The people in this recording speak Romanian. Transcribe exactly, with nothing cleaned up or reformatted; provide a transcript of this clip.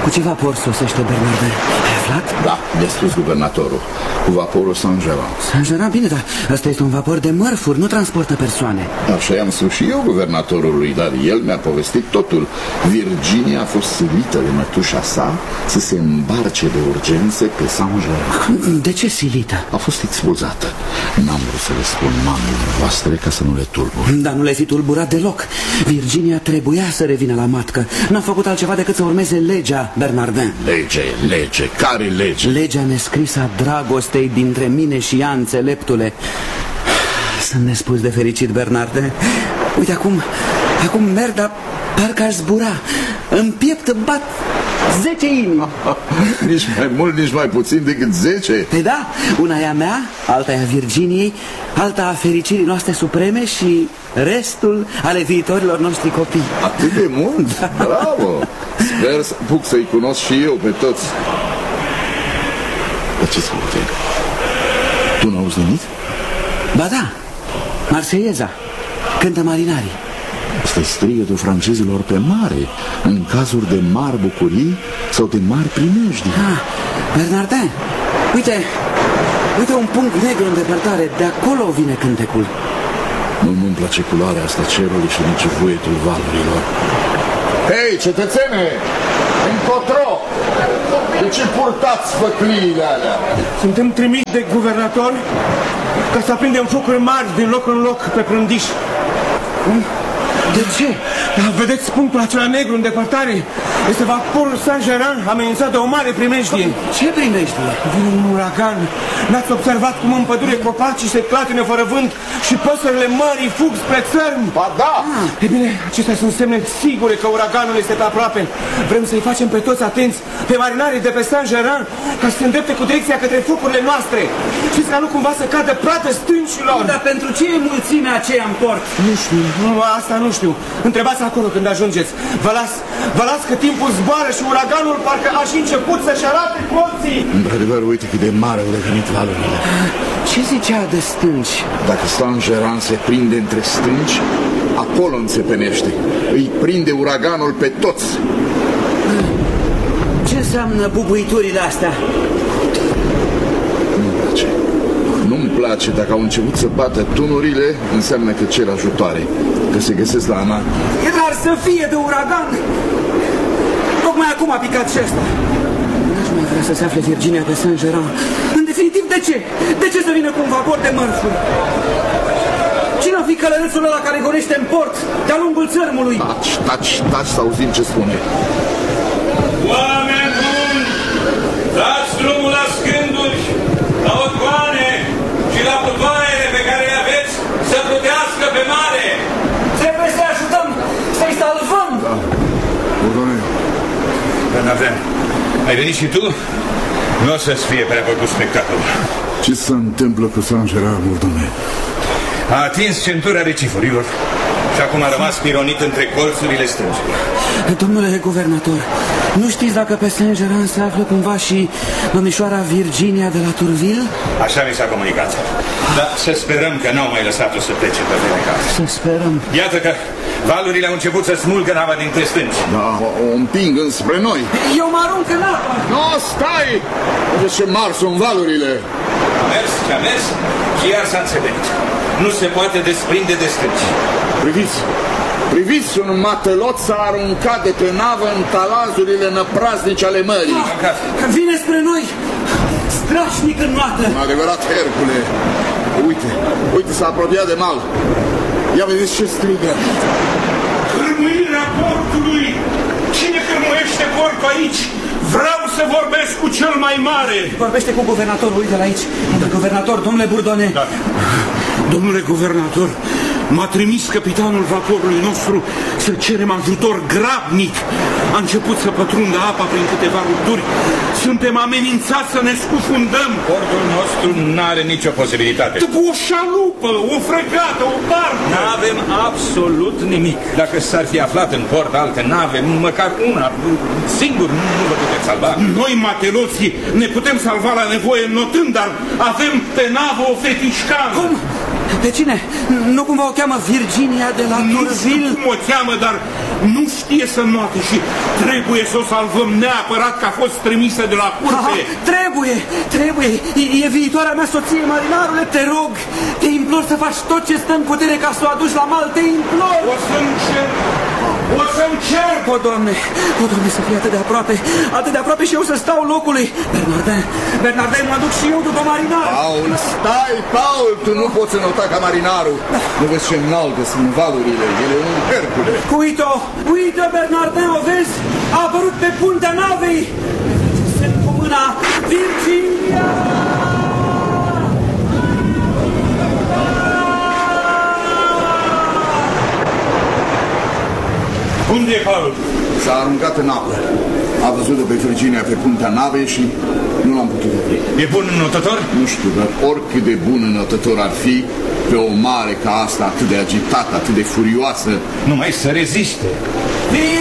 Cu ce vapor sosește Bernardin? Ai aflat? Da, mi-a spus guvernatorul. Cu vaporul Saint-Geran. Saint-Geran, bine, dar ăsta este un vapor de mărfuri, nu transportă persoane. Așa i-am spus și eu guvernatorului, dar el mi-a povestit totul. Virginia a fost silită de mătușa sa să se îmbarce de urgențe pe Saint-Geran. De ce silită? A fost expulzată. N-am vrut să le spun mamei voastre ca să nu le tulbur. Dar nu le fi tulburat deloc. Virginia trebuia să revină la matcă. N-a făcut altceva decât să urmeze legea, Bernardin. Lege, lege, care lege? Legea nescrisă a dragostei dintre mine și ea, înțeleptule. Sunt nespus de fericit, Bernardin. Uite, acum, acum merg, dar parcă aș zbura. În piept bat zece inimi. Nici mai mult, nici mai puțin decât zece. Păi da, una e a mea, alta e a Virginiei, alta a fericirii noastre supreme și restul ale viitorilor noștri copii. Atât de mult? Da. Bravo! Sper să puc să-i cunosc și eu pe toți. Dar ce spune? Tu n-auzi nimic? Ba da, Marseieza, cântă marinarii. Asta-i strigătul francezilor pe mare, în cazuri de mari bucurii sau de mari primejdii. Ah, Bernardin, uite, uite un punct negru în depărtare, de acolo vine cântecul. Nu nu-mi place culoarea asta cerului și nici vuietul valurilor. Hei, cetățene, încotro! De ce purtați făcliile alea? Suntem trimiși de guvernator ca să aprindem focuri mari din loc în loc pe prândiș. De ce? Da, vedeți punctul acela negru în depărtare? Este vaporul Saint-Geran amenințat de o mare primejdie. Ce primejdie? Vine un uragan. N-ați observat cum în pădure copacii se clatină fără vânt și păsările mării fug spre țărm? Ba da! Ah, e bine, acestea sunt semne sigure că uraganul este pe aproape. Vrem să-i facem pe toți atenți, pe marinarii de pe Saint-Geran, ca să se îndrepte cu direcția către focurile noastre. Știți ca nu cumva să cadă pradă stâncilor. Dar pentru ce e mulțimea aceea în port? Nu știu, nu, asta nu știu. Întrebați acolo când ajungeți. Vă las, vă las că timpul zboară și uraganul parcă a și început să-și arate colții. Într-adevăr, uite cât de mare au devenit valurile. Ce zicea de stânci? Dacă Saint-Geran se prinde între stânci, acolo înțepenește. Îi prinde uraganul pe toți. Ce înseamnă bubuiturile astea? Nu-mi place. Nu-mi place. Dacă au început să bată tunurile, înseamnă că cer ajutoare, că se găsesc la ana. E rar să fie de uragan. Tocmai acum a picat și ăsta. N-aș mai vrea să se afle Virginia pe Saint-Geran. În definitiv, de ce? De ce să vină cu un vapor de mărfuri? Cine-o fi călărețul ăla care gonește în port de-a lungul țărmului? Taci, taci, taci să auzim ce spune. Oameni buni, dați drumul la scânduri, la ogoane și la putoaiele pe care le aveți să plutească pe mare. Trebuie să ajutăm, să-i salvăm. Da. Ordone. Bernardin, ai venit și tu? Nu o să-ți fie prea plăcut spectacol. Ce se întâmplă cu Saint-Geran, Ordone? A atins centura recifurilor și acum a rămas pironit între colțurile strângilor. Domnule guvernator, nu știți dacă pe Saint-Geran se află cumva și domnișoara Virginia de la Tourville? Așa mi s-a comunicat. Dar să sperăm că n-au mai lăsat-o să plece pe vreme casă. Să sperăm. Iată că valurile au început să smulgă nava dintre stânci. Da, o împing înspre noi. Eu mă arunc în apă. Nu, stai! De ce mari sunt valurile? A mers și a mers și iar s-a înțepenit. Nu se poate desprinde de stânci. Priviți! Priviți, un matelot s-a aruncat de pe navă în talazurile năpraznice ale mării. Ah, vine spre noi! Strașnic în noapte! Un adevărat Hercule! Uite, uite, s-a apropiat de mal. Ia vedeți ce strigă. Cârmuirea portului! Cine cârmuiește portul aici? Vreau să vorbesc cu cel mai mare! Vorbește cu guvernatorul, uite-l aici. Domnule guvernator, domnule Bourdonnais. Da. Domnule guvernator, m-a trimis capitanul vaporului nostru să cerem ajutor grabnic. A început să pătrundă apa prin câteva rupturi. Suntem amenințați să ne scufundăm. Portul nostru nu are nicio posibilitate. O șalupă, o fregată, o barcă. N-avem absolut nimic. Dacă s-ar fi aflat în port alte nave, măcar una, singur, nu vă puteți salva. Noi, mateloții, ne putem salva la nevoie notând, dar avem pe navă o fetișcană. Cum? Pe cine? Nu cumva o cheamă Virginia de la Nu știu Turville? cum o cheamă, dar nu știe să noate și trebuie să o salvăm neapărat, că a fost trimisă de la curte. Aha, trebuie, trebuie. E, e viitoarea mea soție, marinarule, te rog. Te implor să faci tot ce stă în putere ca să o aduci la mal, te implor. O să încerc, o să încerc. O, Doamne, o, Doamne, să fie atât de aproape, atât de aproape și eu să stau locului. Bernardin, Bernardin, mă duc și eu după marinar. Paul, stai, Paul, tu nu poți înota ca marinarul. Nu vezi ce înalte sunt valurile, ele un Hercule. Uite-o, uite-o, Bernardin, o vezi? A apărut pe puntea navei. Semn cu mâna, Virginia! Unde e Paul? S-a aruncat în apă. A văzut-o pe Virginia pe puntea navei și nu l-am putut opri. E bun înotător? Nu știu, dar oricât de bun înotător ar fi, pe o mare ca asta, atât de agitată, atât de furioasă, Numai să reziste.